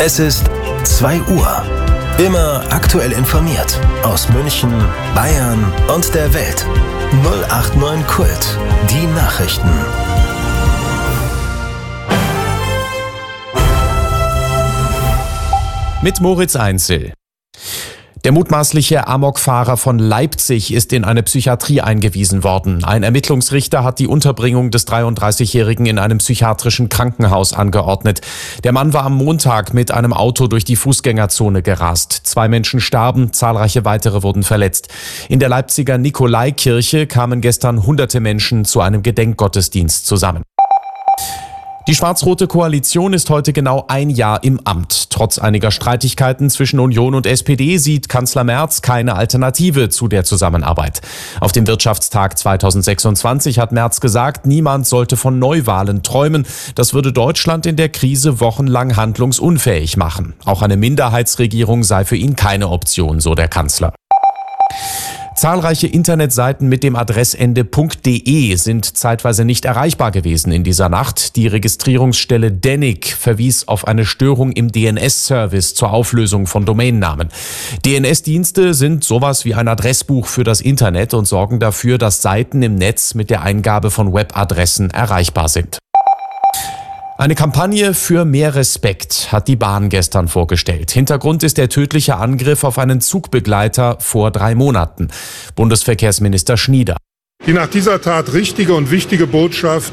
Es ist 2 Uhr. Immer aktuell informiert aus München, Bayern und der Welt. 089 Kult. Die Nachrichten. Mit Moritz Einzel. Der mutmaßliche Amokfahrer von Leipzig ist in eine Psychiatrie eingewiesen worden. Ein Ermittlungsrichter hat die Unterbringung des 33-Jährigen in einem psychiatrischen Krankenhaus angeordnet. Der Mann war am Montag mit einem Auto durch die Fußgängerzone gerast. 2 Menschen starben, zahlreiche weitere wurden verletzt. In der Leipziger Nikolaikirche kamen gestern hunderte Menschen zu einem Gedenkgottesdienst zusammen. Die schwarz-rote Koalition ist heute genau 1 Jahr im Amt. Trotz einiger Streitigkeiten zwischen Union und SPD sieht Kanzler Merz keine Alternative zu der Zusammenarbeit. Auf dem Wirtschaftstag 2026 hat Merz gesagt, niemand sollte von Neuwahlen träumen. Das würde Deutschland in der Krise wochenlang handlungsunfähig machen. Auch eine Minderheitsregierung sei für ihn keine Option, so der Kanzler. Zahlreiche Internetseiten mit dem Adressende .de sind zeitweise nicht erreichbar gewesen in dieser Nacht. Die Registrierungsstelle Dennick verwies auf eine Störung im DNS-Service zur Auflösung von Domainnamen. DNS-Dienste sind sowas wie ein Adressbuch für das Internet und sorgen dafür, dass Seiten im Netz mit der Eingabe von Webadressen erreichbar sind. Eine Kampagne für mehr Respekt hat die Bahn gestern vorgestellt. Hintergrund ist der tödliche Angriff auf einen Zugbegleiter vor 3 Monaten. Bundesverkehrsminister Schnieder. Die nach dieser Tat richtige und wichtige Botschaft